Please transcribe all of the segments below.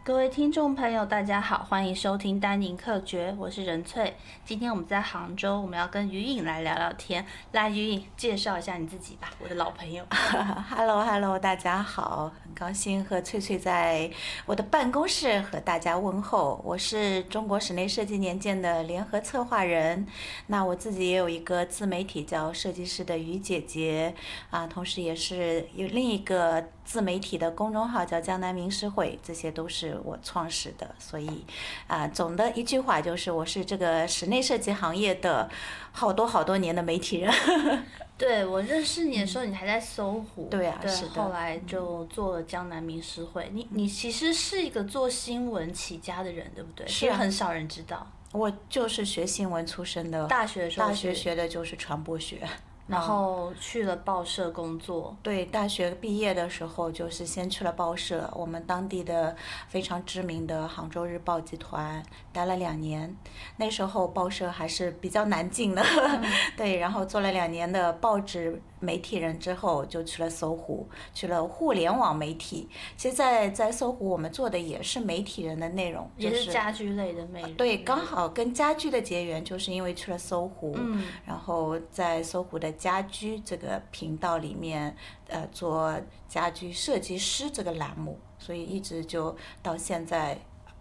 各位听众朋友，大家好，欢迎收听丹宁客诀，我是任翠。今天我们在杭州，我们要跟于颖来聊聊天。来，于颖介绍一下你自己吧，我的老朋友。 Hello，大家好，很高兴和翠翠在我的办公室和大家问候。我是中国室内设计年鉴的联合策划人，那我自己也有一个自媒体叫设计师的于姐姐啊，同时也是有另一个自媒体的公众号叫江南名师会，这些都是我创始的。所以总的一句话就是我是这个室内设计行业的好多年的媒体人。 对，我认识你的时候，你还在搜狐。 对啊，是的。 后来就做了江南名师会。你其实是一个做新闻起家的人，对不对？ 是啊， 很少人知道。 我就是学新闻出身的， 大学学的就是传播学。 然后去了报社工作。 对，大学毕业的时候就是先去了报社，我们当地的非常知名的杭州日报集团待了2年，那时候报社还是比较难进的。对，然后做了2年的报纸媒体人之后，就去了搜狐，去了互联网媒体。其实在搜狐我们做的也是媒体人的内容， 也是家居类的内容。 对，刚好跟家居的结缘，就是因为去了搜狐，然后在搜狐的家居这个频道里面，做家居设计师这个栏目，所以一直就到现在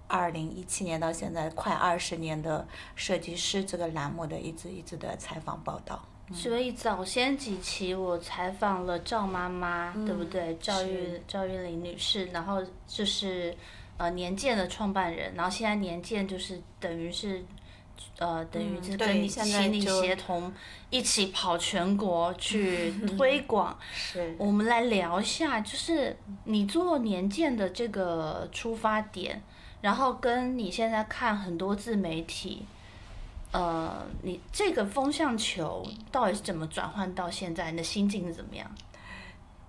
，2017年到现在快20年的设计师这个栏目的一直的采访报道。 所以早先几期我采访了赵妈妈，对不对？赵玉玲女士，然后就是年鉴的创办人，然后现在年鉴就是等于是跟你请你协同一起跑全国去推广。 是， 我们来聊一下，就是你做年鉴的这个出发点，然后跟你现在看很多自媒体。你这个风向球到底是怎么转换到现在？你的心境是怎么样？